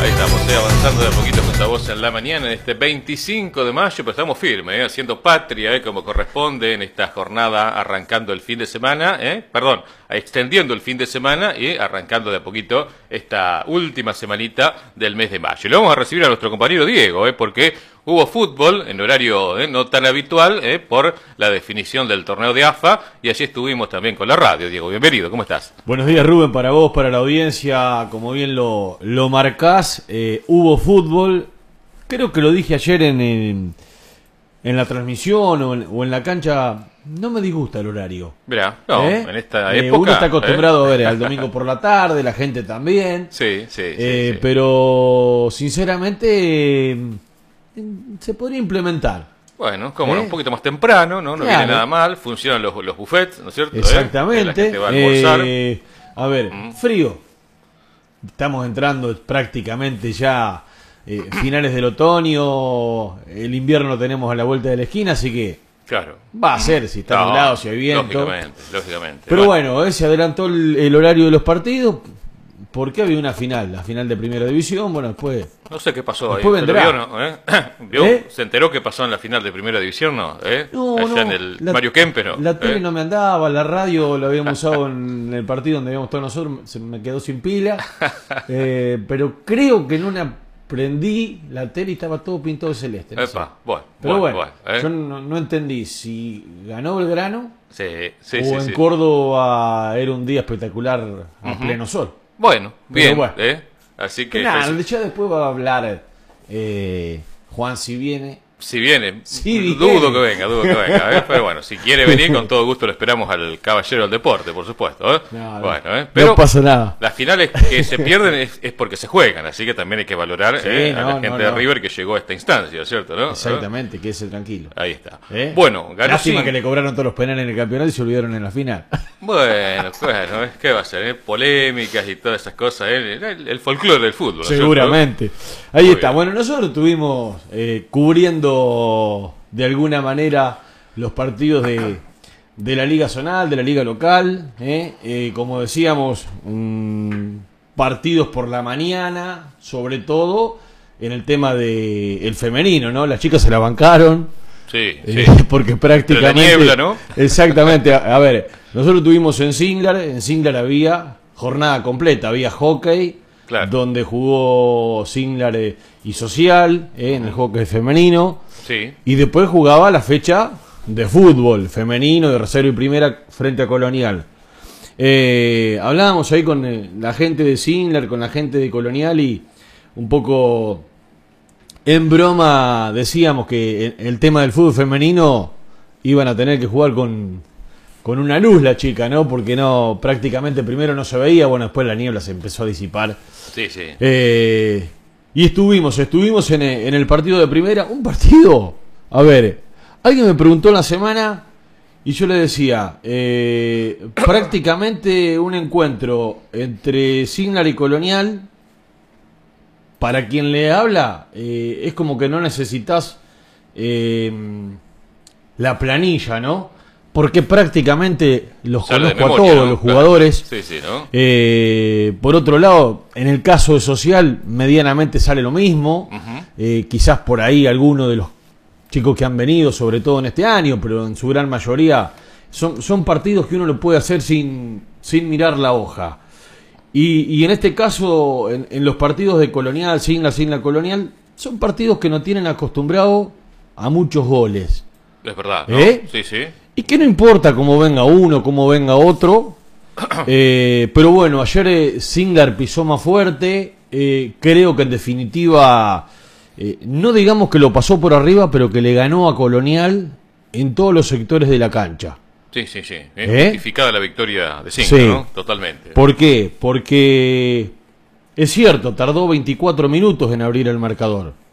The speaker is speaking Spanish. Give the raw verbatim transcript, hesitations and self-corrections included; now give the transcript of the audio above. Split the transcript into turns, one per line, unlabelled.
Ahí estamos, eh, avanzando de a poquito con esta voz en la mañana, en este veinticinco de mayo, pero estamos firmes, eh, haciendo patria, eh, como corresponde en esta jornada, arrancando el fin de semana, eh, perdón, extendiendo el fin de semana y arrancando de a poquito esta última semanita del mes de mayo. Y lo vamos a recibir a nuestro compañero Diego, eh, porque hubo fútbol en horario eh, no tan habitual eh, por la definición del torneo de A F A, y allí estuvimos también con la radio. Diego, bienvenido, ¿cómo estás?
Buenos días, Rubén, para vos, para la audiencia, como bien lo, lo marcás, eh, hubo fútbol, creo que lo dije ayer en, en, en la transmisión o en, o en la cancha, no me disgusta el horario.
Mirá, no,
¿Eh?
en esta
Eh,
época...
uno está acostumbrado
¿eh?
a ver al domingo por la tarde, la gente también,
Sí, sí, sí,
eh,
sí.
pero sinceramente eh, se podría implementar.
Bueno, como
¿Eh?
no, un poquito más temprano, ¿no? No
Claro.
viene nada mal, funcionan los, los buffets, ¿no es cierto? ¿Eh?
Exactamente.
La gente va a almorzar.
Eh, a ver,
Mm.
frío. Estamos entrando prácticamente ya eh, finales del otoño, el invierno lo tenemos a la vuelta de la esquina, así que
Claro.
va a ser si está
No,
nublado, si hay viento.
Lógicamente, lógicamente.
Pero bueno, eh, se adelantó el, el horario de los partidos porque había una final, la final de Primera División. Bueno, después
No sé qué pasó ahí.
Después
¿Usted
vendrá.
lo vio, no? ¿Eh? ¿Vio?
¿Eh?
¿Se enteró qué pasó en la final de Primera División, no? ¿Eh?
No,
Allá
no,
en el
la-
Mario Kempero.
La tele
¿eh?
no me andaba, la radio lo habíamos usado en el partido donde habíamos estado nosotros, se me quedó sin pila. Eh, pero creo que en una prendí la tele y estaba todo pintado de celeste. No sé.
Epa, bueno,
Pero
bueno,
bueno,
bueno, ¿eh?
yo no, no entendí si ganó Belgrano
Sí, sí,
o
sí,
en
sí.
Córdoba era un día espectacular a
Ujú.
pleno sol.
Bueno,
Pero
bien,
bueno.
¿eh? Así que...
Que nada,
felici-
ya después va a hablar eh, Juan si viene.
Si viene,
Si viene.
dudo que venga, dudo que venga, ¿eh? Pero bueno, si quiere venir, con todo gusto lo esperamos al caballero del deporte, por supuesto, ¿eh?
No, no.
Bueno, ¿eh? Pero
No pasa nada.
las finales que se pierden es, es porque se juegan, así que también hay que valorar
Sí,
¿eh? a
no,
la
no,
gente de
no.
River que llegó a esta instancia, ¿cierto? ¿no?
Exactamente, que es el tranquilo.
Ahí está.
¿Eh?
Bueno, ganó
Lástima
cinco.
que le cobraron todos los penales en el campeonato y se olvidaron en la final.
Bueno, bueno, ¿eh? ¿Qué va a ser? ¿eh? Polémicas y todas esas cosas, ¿eh? el, el folclore del fútbol, ¿no es cierto?
Seguramente. Ahí
Muy
está.
bien.
Bueno, nosotros estuvimos eh, cubriendo de alguna manera los partidos de, de la Liga Zonal, de la Liga Local. ¿eh? Eh, como decíamos, mm, partidos por la mañana, sobre todo en el tema de el femenino, ¿no? Las chicas se la bancaron.
Sí,
Eh,
sí.
porque prácticamente...
Entre la niebla, ¿no?
Exactamente. A, a ver, nosotros tuvimos en Singlar, en Singlar había jornada completa, había hockey,
Claro.
donde jugó Singlar eh, y Social, eh, en el hockey femenino,
Sí.
y después jugaba la fecha de fútbol femenino, de reserva y primera, frente a Colonial. Eh, hablábamos ahí con eh, la gente de Singlar, con la gente de Colonial, y un poco... En broma decíamos que el, el tema del fútbol femenino iban a tener que jugar con, con una luz la chica, ¿no? Porque no, prácticamente primero no se veía, bueno, después la niebla se empezó a disipar.
Sí, sí.
Eh, y estuvimos, estuvimos en, el- en el partido de primera, un partido, a ver, alguien me preguntó en la semana y yo le decía, eh, prácticamente un encuentro entre Signar y Colonial. Para quien le habla, eh, es como que no necesitas eh, la planilla, ¿no? Porque prácticamente los
Sale de
conozco
memoria,
a todos
¿no?
los
Claro.
jugadores.
Sí, sí, ¿no?
Eh, por otro lado, en el caso de Social, medianamente sale lo mismo.
Ujú.
Eh, quizás por ahí algunos de los chicos que han venido, sobre todo en este año, pero en su gran mayoría, son, son partidos que uno lo puede hacer sin, sin mirar la hoja. Y, y en este caso, en, en los partidos de Colonial, Sigla, Sigla Colonial, son partidos que no tienen acostumbrado a muchos goles.
Es verdad, ¿no?
¿Eh?
Sí, sí.
Y que no importa cómo venga uno, cómo venga otro. eh, pero bueno, ayer eh, Singlar pisó más fuerte. eh, creo que en definitiva, eh, no digamos que lo pasó por arriba, pero que le ganó a Colonial en todos los sectores de la cancha.
Sí, sí, sí. Es
¿Eh?
justificada la victoria de cinco,
Sí.
¿no? Totalmente.
¿Por qué? Porque es cierto, tardó veinticuatro minutos en abrir el marcador.